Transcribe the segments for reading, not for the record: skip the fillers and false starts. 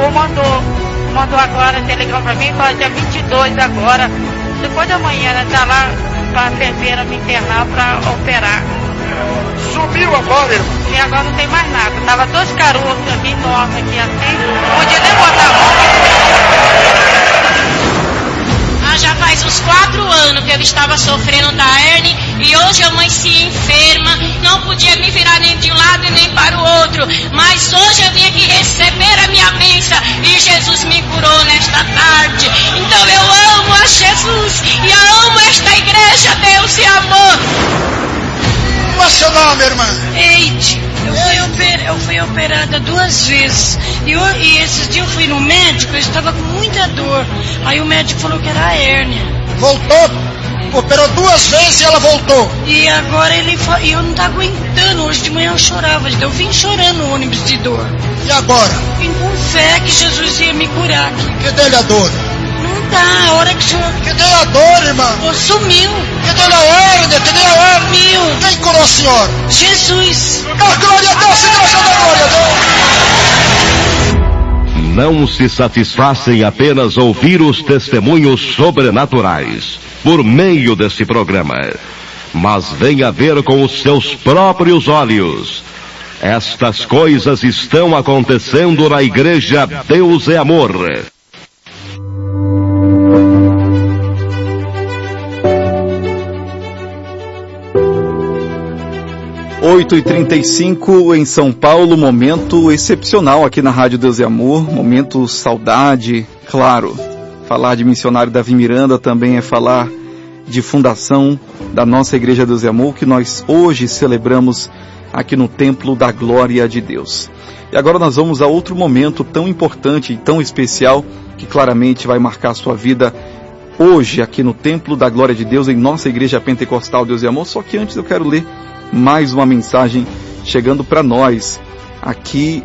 Arthur mandou agora telegrama pra mim, fala dia 22 agora, depois da manhã, né, tá lá pra enfermeira me internar pra operar. Sumiu agora, irmão? E agora não tem mais nada. Tava 2 caroços aqui, enormes aqui assim, não podia nem botar a mão. Já faz uns 4 anos que eu estava sofrendo da hérnia e hoje eu amanheci enferma, não podia me virar nem de um lado e nem para o outro, mas hoje eu vim aqui receber a minha bênção e Jesus me curou nesta tarde. Então eu amo a Jesus e eu amo esta igreja, Deus e amor. Qual é seu nome, irmã? Eide. Eu fui operada 2 vezes e esses dias eu fui no médico, eu estava com muita dor. Aí o médico falou que era hérnia. Voltou? Operou 2 vezes e ela voltou. E agora eu não estava aguentando. Hoje de manhã eu chorava, eu vim chorando no ônibus de dor. E agora? Vim com fé que Jesus ia me curar aqui. Cadê a dor? Não tá, a hora que o senhor... Cadê a dor, irmã? Sumiu. Cadê a hérnia? Cadê a hérnia? Sumiu. Quem curou a senhora? Jesus. Glória a Deus, igreja da glória a Deus. Não se satisfaça em apenas ouvir os testemunhos sobrenaturais por meio desse programa, mas venha ver com os seus próprios olhos. Estas coisas estão acontecendo na igreja Deus é Amor. 8h35 em São Paulo, momento excepcional aqui na Rádio Deus e Amor, momento saudade, claro. Falar de missionário Davi Miranda também é falar de fundação da nossa Igreja Deus e Amor, que nós hoje celebramos aqui no Templo da Glória de Deus. E agora nós vamos a outro momento tão importante e tão especial, que claramente vai marcar a sua vida hoje aqui no Templo da Glória de Deus, em nossa Igreja Pentecostal Deus e Amor. Só que antes eu quero ler mais uma mensagem chegando para nós aqui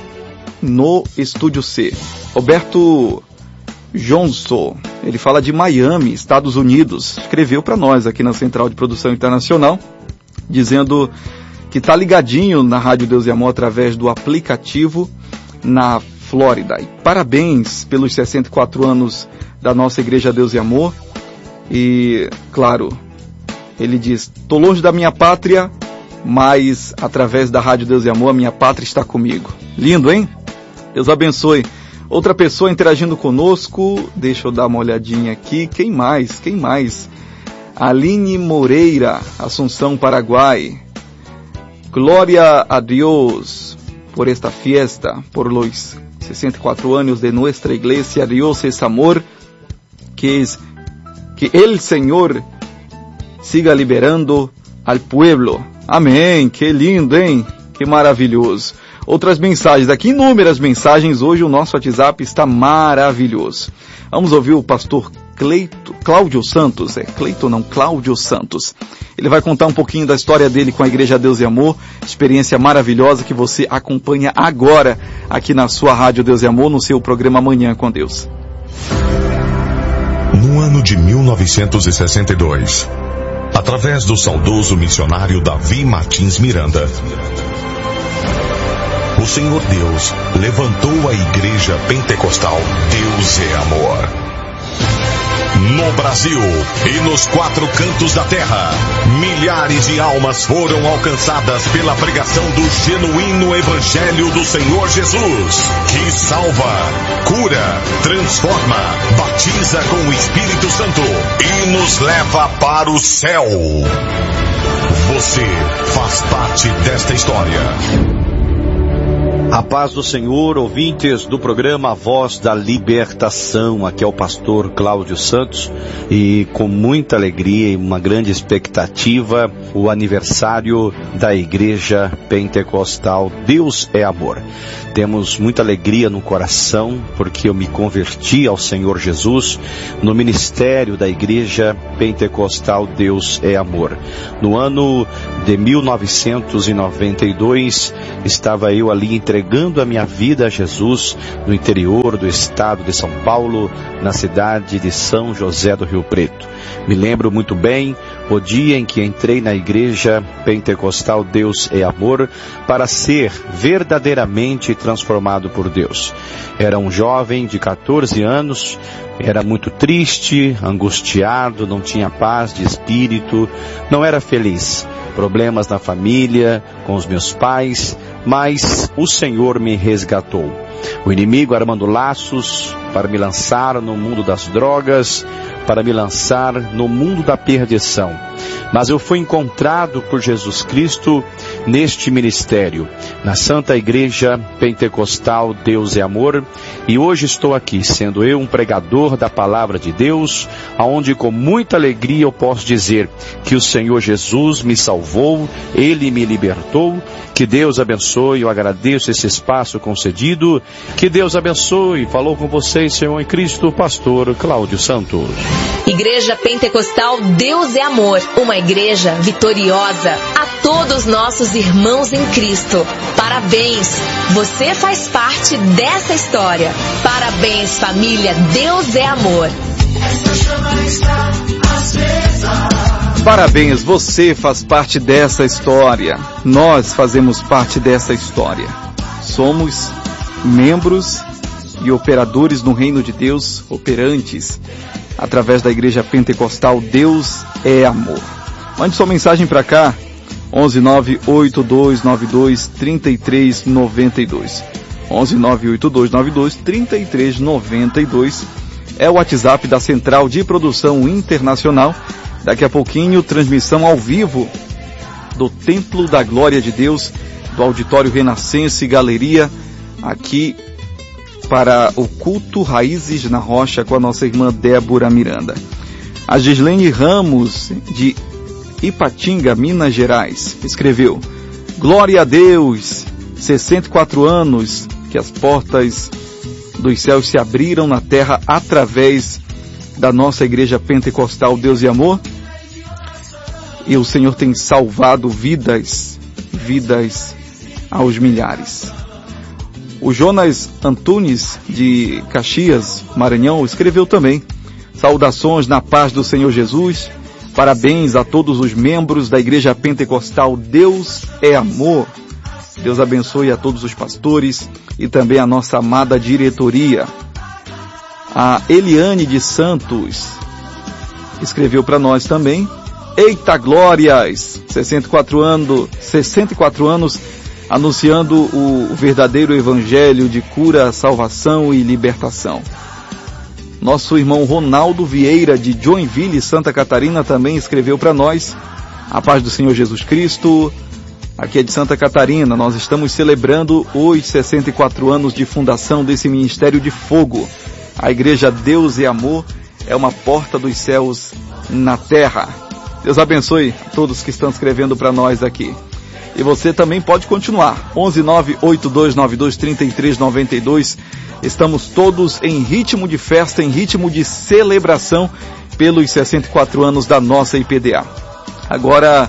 no Estúdio C. Roberto Johnson, ele fala de Miami, Estados Unidos, escreveu para nós aqui na Central de Produção Internacional, dizendo que está ligadinho na Rádio Deus e Amor através do aplicativo na Flórida. E parabéns pelos 64 anos da nossa Igreja Deus e Amor. E, claro, ele diz, estou longe da minha pátria, mas através da Rádio Deus e Amor, a minha pátria está comigo. Lindo, hein? Deus abençoe. Outra pessoa interagindo conosco, deixa eu dar uma olhadinha aqui. Quem mais? Aline Moreira, Assunção, Paraguai. Glória a Deus por esta fiesta, por los 64 anos de nuestra iglesia. Dios es amor, que el Señor siga liberando al pueblo. Amém. Que lindo, hein? Que maravilhoso. Outras mensagens aqui, inúmeras mensagens. Hoje o nosso WhatsApp está maravilhoso. Vamos ouvir o pastor Cláudio Santos. Cláudio Santos. Ele vai contar um pouquinho da história dele com a Igreja Deus e Amor. Experiência maravilhosa que você acompanha agora aqui na sua Rádio Deus e Amor, no seu programa Manhã com Deus. No ano de 1962, através do saudoso missionário Davi Martins Miranda, o Senhor Deus levantou a Igreja Pentecostal Deus é Amor. No Brasil e nos 4 cantos da terra, milhares de almas foram alcançadas pela pregação do genuíno Evangelho do Senhor Jesus, que salva, cura, transforma, batiza com o Espírito Santo e nos leva para o céu. Você faz parte desta história. A paz do Senhor, ouvintes do programa Voz da Libertação. Aqui é o pastor Cláudio Santos e com muita alegria e uma grande expectativa, o aniversário da Igreja Pentecostal Deus é Amor. Temos muita alegria no coração porque eu me converti ao Senhor Jesus no ministério da Igreja Pentecostal Deus é Amor. No ano de 1992, estava eu ali entregando a minha vida a Jesus no interior do estado de São Paulo, na cidade de São José do Rio Preto. Me lembro muito bem o dia em que entrei na Igreja Pentecostal Deus é Amor para ser verdadeiramente transformado por Deus. Era um jovem de 14 anos, era muito triste, angustiado, não tinha paz de espírito, não era feliz. Problemas na família, com os meus pais, mas o Senhor me resgatou. O inimigo armando laços para me lançar no mundo das drogas, para me lançar no mundo da perdição. Mas eu fui encontrado por Jesus Cristo neste ministério, na Santa Igreja Pentecostal Deus é Amor, e hoje estou aqui, sendo eu um pregador da Palavra de Deus, aonde com muita alegria eu posso dizer que o Senhor Jesus me salvou, Ele me libertou. Que Deus abençoe, eu agradeço esse espaço concedido. Que Deus abençoe. Falou com vocês, Senhor em Cristo, pastor Cláudio Santos. Igreja Pentecostal Deus é Amor, uma igreja vitoriosa. A todos nossos irmãos em Cristo, parabéns! Você faz parte dessa história. Parabéns, família Deus é Amor. Essa chama está acesa. Parabéns, você faz parte dessa história. Nós fazemos parte dessa história. Somos membros e operadores no reino de Deus, operantes, através da Igreja Pentecostal Deus é Amor. Mande sua mensagem para cá, 11982923392. 11982923392 é o WhatsApp da Central de Produção Internacional. Daqui a pouquinho, transmissão ao vivo do Templo da Glória de Deus, do Auditório Renascense Galeria, aqui para o culto Raízes na Rocha com a nossa irmã Débora Miranda. A Gislene Ramos, de Ipatinga, Minas Gerais, escreveu: Glória a Deus, 64 anos que as portas dos céus se abriram na terra através da nossa Igreja Pentecostal Deus e Amor, e o Senhor tem salvado vidas aos milhares. O Jonas Antunes, de Caxias, Maranhão, escreveu também: saudações na paz do Senhor Jesus, parabéns a todos os membros da Igreja Pentecostal Deus é Amor. Deus abençoe a todos os pastores e também a nossa amada diretoria. A Eliane de Santos escreveu para nós também: eita glórias, 64 anos, anunciando o verdadeiro evangelho de cura, salvação e libertação. Nosso irmão Ronaldo Vieira, de Joinville, Santa Catarina, também escreveu para nós: a paz do Senhor Jesus Cristo. Aqui é de Santa Catarina, nós estamos celebrando os 64 anos de fundação desse Ministério de Fogo. A Igreja Deus e Amor é uma porta dos céus na terra. Deus abençoe a todos que estão escrevendo para nós aqui. E você também pode continuar. 11982923392. Estamos todos em ritmo de festa, em ritmo de celebração pelos 64 anos da nossa IPDA. Agora,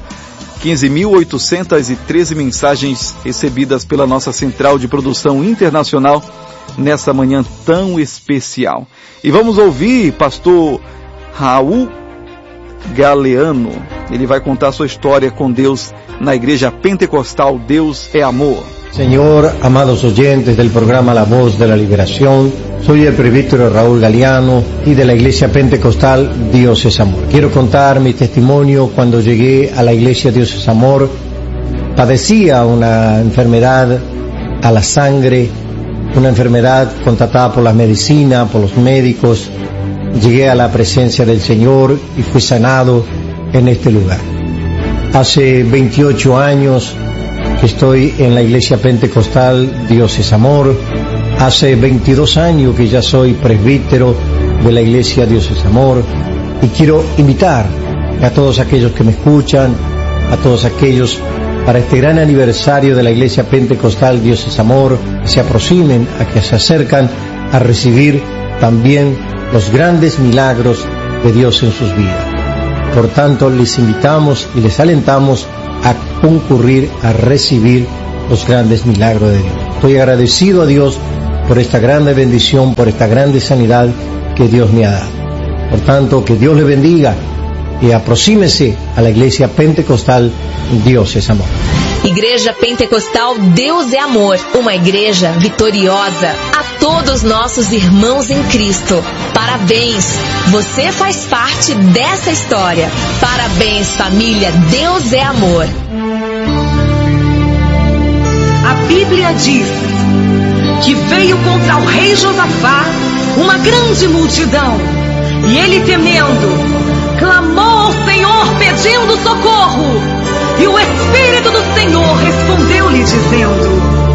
15.813 mensagens recebidas pela nossa Central de Produção Internacional nessa manhã tão especial. E vamos ouvir pastor Raul Galeano. Ele vai contar sua história com Deus na Igreja Pentecostal Deus é Amor. Señor, amados oyentes del programa La Voz de la Liberación, soy el presbítero Raúl Galeano y de la Iglesia Pentecostal Dios es Amor. Quiero contar mi testimonio. Cuando llegué a la Iglesia Dios es Amor, padecía una enfermedad a la sangre, una enfermedad contratada por la medicina, por los médicos. Llegué a la presencia del Señor y fui sanado en este lugar. Hace 28 años que estoy en la Iglesia Pentecostal Dios es Amor. Hace 22 años que ya soy presbítero de la Iglesia Dios es Amor. Y quiero invitar a todos aquellos que me escuchan, a todos aquellos para este gran aniversario de la Iglesia Pentecostal Dios es Amor, que se aproximen, a que se acercan a recibir también los grandes milagros de Dios en sus vidas. Por tanto, les invitamos y les alentamos a concurrir a recibir los grandes milagros de Dios. Estoy agradecido a Dios por esta grande bendición, por esta grande sanidad que Dios me ha dado. Por tanto, que Dios le bendiga y aproxímese a la Iglesia Pentecostal Dios es Amor. Igreja Pentecostal Deus é Amor, uma igreja vitoriosa. A todos nossos irmãos em Cristo, parabéns! Você faz parte dessa história. Parabéns, família, Deus é Amor. A Bíblia diz que veio contra o rei Josafá uma grande multidão, e ele, temendo, clamou ao Senhor pedindo socorro. E o Espírito do Senhor respondeu-lhe dizendo: